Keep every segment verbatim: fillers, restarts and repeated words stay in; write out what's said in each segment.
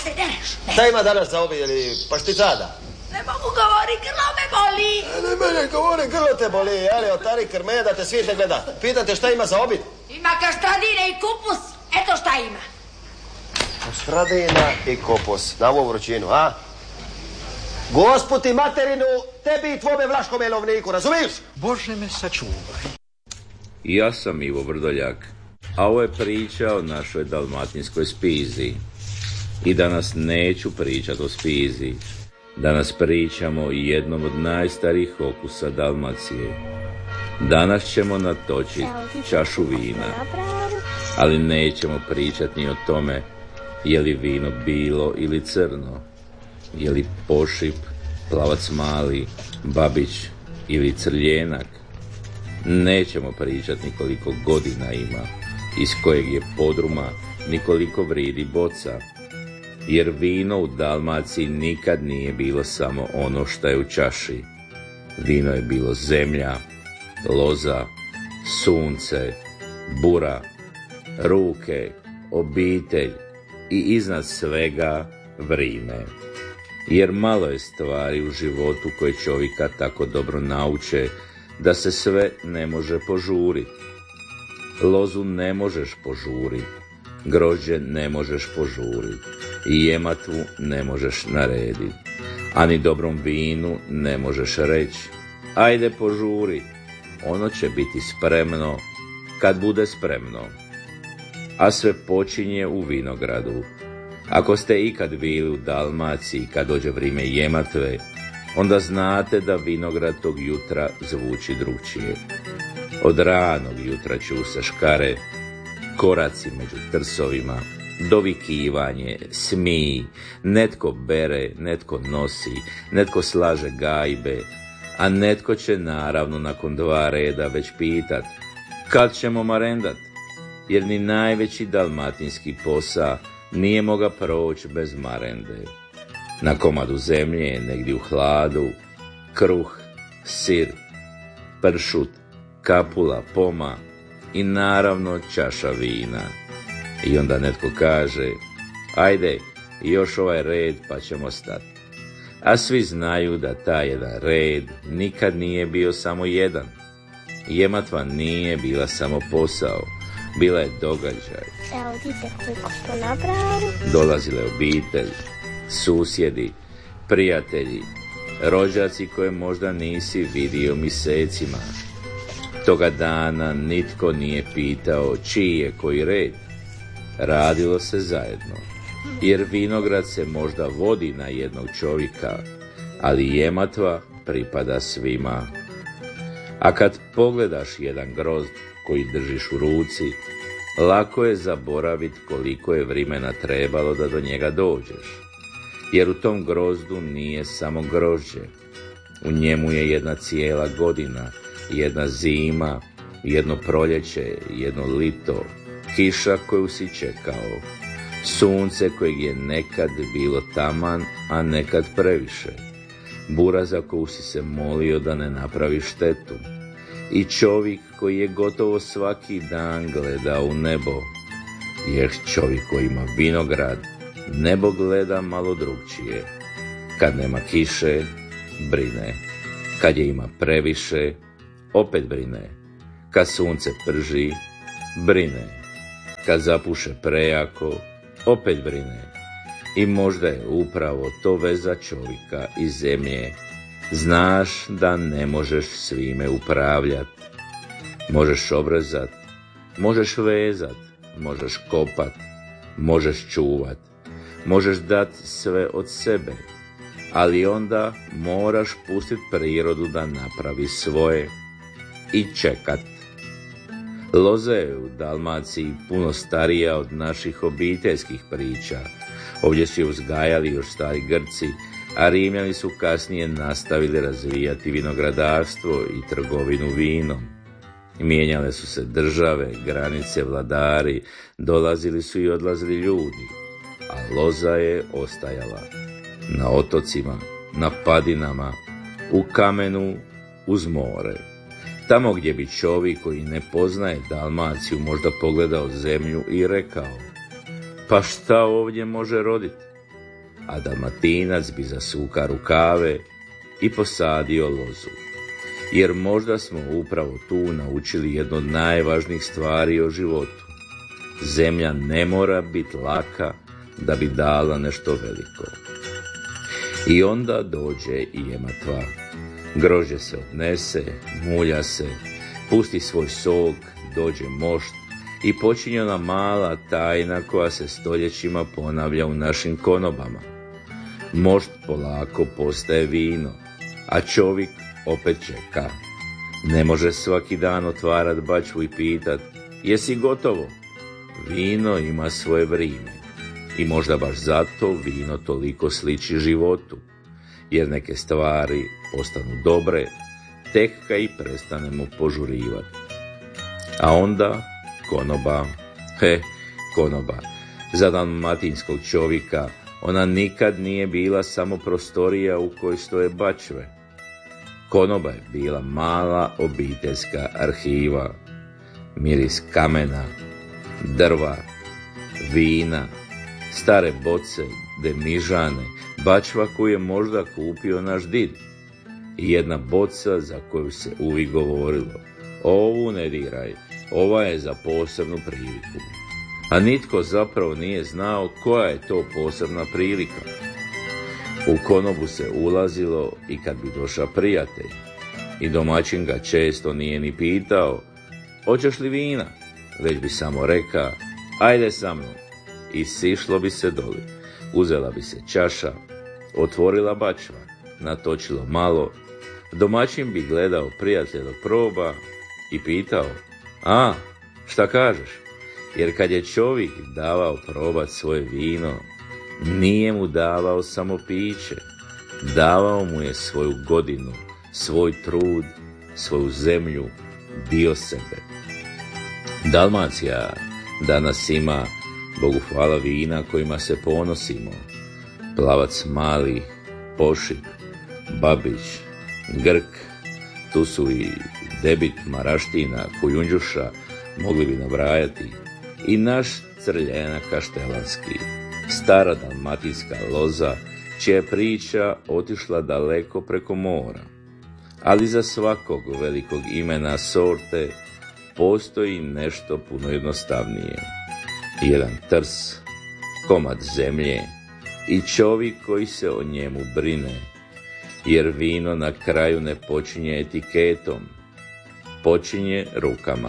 se dereš? Šta ima danas za obi ili pašticada? Ne mogu govori, grlo me boli. E, ne mene govori, grlo te boli, ali otari krme da te svite gleda. Pitate šta ima za obid? Ima kaštradine i kupus, eto šta ima. Kaštradina i kupus, na ovu vrućinu, a? Gospodi materinu, tebi i tvome vlaškom jelovniku, razumiješ? Bože me sačuvaj. Ja sam Ivo Vrdoljak, a ovo je priča o našoj dalmatinskoj spizi. I danas neću pričati o spizi. Danas pričamo o jednom od najstarijih okusa Dalmacije. Danas ćemo natočiti čašu vina, ali nećemo pričati ni o tome je li vino bilo ili crno, je li pošip, plavac mali, babić ili crljenak. Nećemo pričati ni koliko godina ima, iz kojeg je podruma, ni koliko vridi boca. Jer vino u Dalmaciji nikad nije bilo samo ono što je u čaši. Vino je bilo zemlja, loza, sunce, bura, ruke, obitelj i iznad svega vrime. Jer malo je stvari u životu koje čovjeka tako dobro nauče da se sve ne može požuriti. Lozu ne možeš požuriti, grožđe ne možeš požuriti i jematvu ne možeš narediti, ani dobrom vinu ne možeš reći ajde požuri, ono će biti spremno kad bude spremno. A sve počinje u vinogradu. Ako ste ikad bili u Dalmaciji kad dođe vrijeme jematve, onda znate da vinograd tog jutra zvuči drugčije. Od ranog jutra ču se škare, koraci među trsovima, dovikivanje, smij, netko bere, netko nosi, netko slaže gajbe, a netko će naravno nakon dva reda već pitat kad ćemo marendat, jer ni najveći dalmatinski posa nije moga proći bez marende. Na komadu zemlje, negdje u hladu, kruh, sir, pršut, kapula, poma i naravno čaša vina. I onda netko kaže, ajde, još ovaj red pa ćemo stati. A svi znaju da taj jedan red nikad nije bio samo jedan. Jematva nije bila samo posao, bila je događaj. Evo, vidite koliko smo napravili. Dolazile obitelj, susjedi, prijatelji, rođaci koje možda nisi vidio mjesecima. Toga dana nitko nije pitao čiji je koji red. Radilo se zajedno, jer vinograd se možda vodi na jednog čovjeka, ali jematva pripada svima. A kad pogledaš jedan grozd koji držiš u ruci, lako je zaboraviti koliko je vremena trebalo da do njega dođeš. Jer u tom grozdu nije samo grožđe. U njemu je jedna cijela godina, jedna zima, jedno proljeće, jedno lito, kiša koju si čekao, sunce kojeg je nekad bilo taman, a nekad previše, bura za koju si se molio da ne napravi štetu, i čovjek koji je gotovo svaki dan gledao u nebo, jer čovjek koji ima vinograd, nebo gleda malo drugčije. Kad nema kiše, brine. Kad je ima previše, opet brine. Kad sunce prži, brine. Kad zapuše prejako, opet brine. I možda je upravo to veza čovjeka i zemlje. Znaš da ne možeš svime upravljat. Možeš obrezat, možeš vezat, možeš kopat, možeš čuvat, možeš dat sve od sebe, ali onda moraš pustit prirodu da napravi svoje i čekat. Loza je u Dalmaciji puno starija od naših obiteljskih priča. Ovdje su je uzgajali još stari Grci, a Rimljani su kasnije nastavili razvijati vinogradarstvo i trgovinu vinom. Mijenjale su se države, granice, vladari, dolazili su i odlazili ljudi, a loza je ostajala. Na otocima, na padinama, u kamenu, uz more. Tamo gdje bi čovjek koji ne poznaje Dalmaciju možda pogledao zemlju i rekao, pa šta ovdje može roditi? a Dalmatinac bi zasuka rukave i posadio lozu. Jer možda smo upravo tu naučili jednu od najvažnijih stvari o životu. Zemlja ne mora biti laka da bi dala nešto veliko. I onda dođe i jematva. Grožđe se odnese, mulja se, pusti svoj sok, dođe mošt i počinje ona mala tajna koja se stoljećima ponavlja u našim konobama. Mošt polako postaje vino, a čovjek opet čeka. Ne može svaki dan otvarat bačvu i pitat: jesi gotovo? Vino ima svoje vrijeme i možda baš zato vino toliko sliči životu, jer neke stvari postanu dobre tek kad i prestanemo požurivati. A onda konoba, he, konoba, za dalmatinskog čovjeka ona nikad nije bila samo prostorija u kojoj stoje bačve. Konoba je bila mala obiteljska arhiva, miris kamena, drva, vina, stare boce, demižane, bačva koju je možda kupio naš did i jedna boca za koju se uvijek govorilo: ovu ne diraj, ova je za posebnu priliku. A nitko zapravo nije znao koja je to posebna prilika. U konobu se ulazilo i kad bi došao prijatelj i domaćin ga često nije ni pitao: hoćeš li vina? Već bi samo rekao: ajde sa mnom. I sišlo bi se doli. Uzela bi se čaša, otvorila bačva, natočilo malo, domaćin bi gledao prijatelja proba i pitao: a, šta kažeš? Jer kad je čovjek davao probat svoje vino, nije mu davao samo piće, davao mu je svoju godinu, svoj trud, svoju zemlju, dio sebe. Dalmacija danas ima, Bogu hvala, vina kojima se ponosimo: Plavac mali, Pošip, Babić, Grk, tu su i Debit, Maraština, Kujundžuša, mogli bi nabrajati, i naš Crljena kaštelanski, stara dalmatinska loza, čija je priča otišla daleko preko mora. Ali za svakog velikog imena sorte postoji nešto puno jednostavnije. Jedan trs, komad zemlje i čovjek koji se o njemu brine, jer vino na kraju ne počinje etiketom, počinje rukama.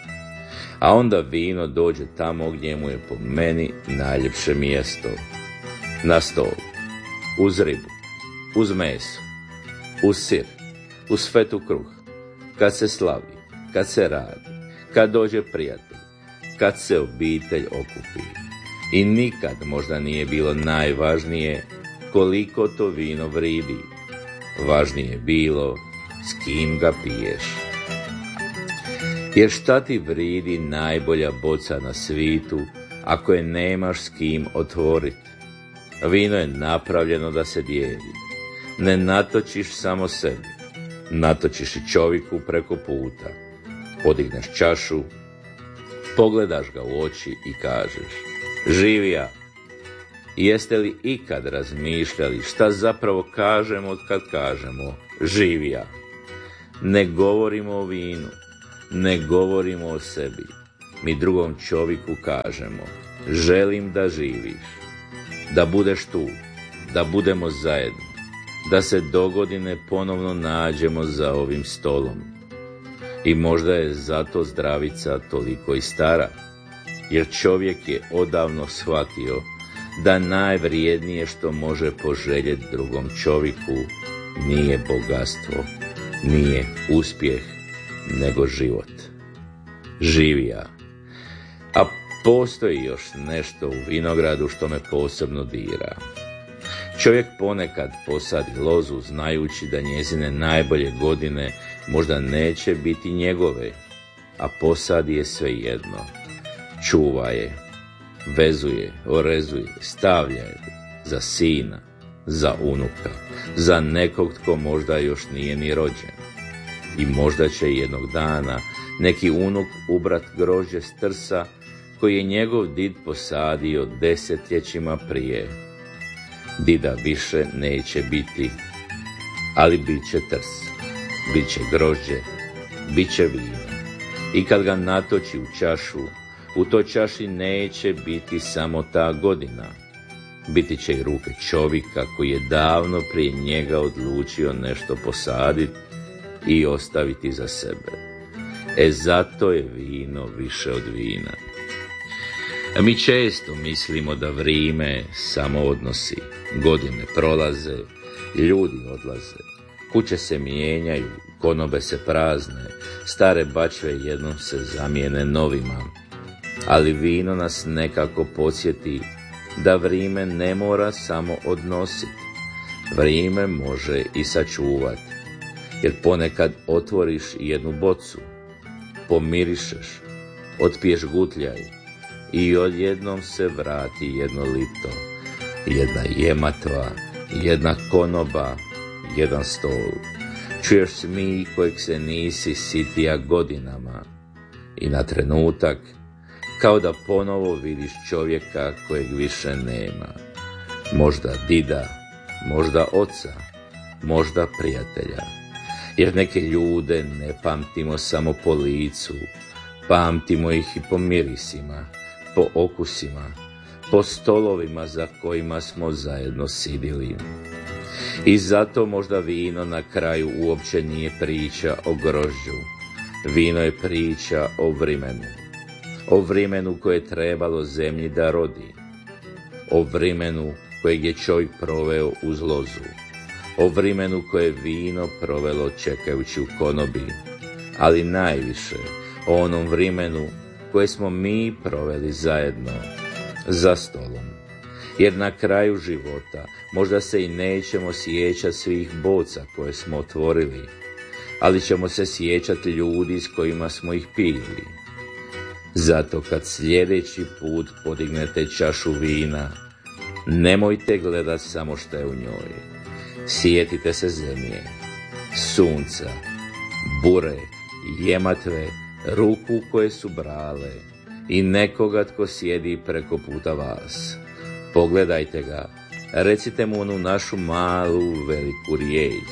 A onda vino dođe tamo gdje mu je po meni najljepše mjesto. Na stol, uz ribu, uz meso, uz sir, uz fetu kruh, kad se slavi, kad se radi, kad dođe prijatelj, kad se obitelj okupi. I nikad možda nije bilo najvažnije koliko to vino vridi. Važnije je bilo s kim ga piješ. Jer šta ti vridi najbolja boca na svitu ako je nemaš s kim otvoriti? Vino je napravljeno da se dijeli. Ne natočiš samo sebi, natočiš i čovjeku preko puta. Podigneš čašu, pogledaš ga u oči i kažeš: živija. Jeste li ikad razmišljali šta zapravo kažemo kad kažemo živija? Ne govorimo o vinu, ne govorimo o sebi. Mi drugom čovjeku kažemo: želim da živiš, da budeš tu, da budemo zajedno, da se dogodine ponovno nađemo za ovim stolom. I možda je zato zdravica toliko i stara, jer čovjek je odavno shvatio da najvrijednije što može poželjeti drugom čovjeku nije bogatstvo, nije uspjeh, nego život. Živija. A postoji još nešto u vinogradu što me posebno dira. Čovjek ponekad posadi lozu znajući da njezine najbolje godine možda neće biti njegove, a posadi je svejedno. Čuva je, vezuje, orezuje, stavlja je za sina, za unuka, za nekog tko možda još nije ni rođen. I možda će jednog dana neki unuk ubrat grožđe s trsa koji je njegov did posadio desetljećima prije. Dida više neće biti, ali bit će trs, bit će grožđe, bit će vino. I kad ga natoči u čašu, u toj čaši neće biti samo ta godina. Biti će i ruke čovjeka koji je davno prije njega odlučio nešto posaditi i ostaviti za sebe. E zato je vino više od vina. A mi često mislimo da vrijeme samo odnosi. Godine prolaze, ljudi odlaze, kuće se mijenjaju, konobe se prazne, stare bačve jednom se zamijene novima. Ali vino nas nekako podsjeti da vrijeme ne mora samo odnositi. Vrijeme može i sačuvati, jer ponekad otvoriš jednu bocu, pomirišeš, otpiješ gutljaj i odjednom se vrati jedno lito, jedna jematva, jedna konoba, jedan stol. Čuješ smijeh kojeg se nisi sitija godinama i na trenutak kao da ponovo vidiš čovjeka kojeg više nema. Možda dida, možda oca, možda prijatelja. Jer neke ljude ne pamtimo samo po licu, pamtimo ih i po mirisima, po okusima, po stolovima za kojima smo zajedno sidili. I zato možda vino na kraju uopće nije priča o grožđu. Vino je priča o vremenu. O vremenu koje je trebalo zemlji da rodi. O vremenu kojeg je čovjek proveo uz lozu. O vremenu koje je vino provelo čekajući u konobi. Ali najviše o onom vremenu koje smo mi proveli zajedno za stolom. Jer na kraju života možda se i nećemo sjećati svih boca koje smo otvorili, ali ćemo se sjećati ljudi s kojima smo ih pili. Zato kad sljedeći put podignete čašu vina, nemojte gledat samo što je u njoj. Sjetite se zemlje, sunca, bure, jematve, ruku koje su brale i nekoga tko sjedi preko puta vas. Pogledajte ga, recite mu onu našu malu veliku riječ.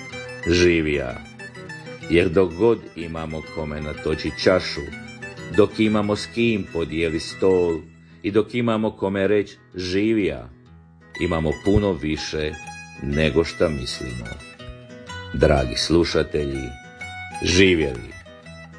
Živija. Jer dok god imamo kome natoči čašu, dok imamo s kim podijeli stol i dok imamo kome reći živija, imamo puno više nego šta mislimo. Dragi slušatelji, živjeli!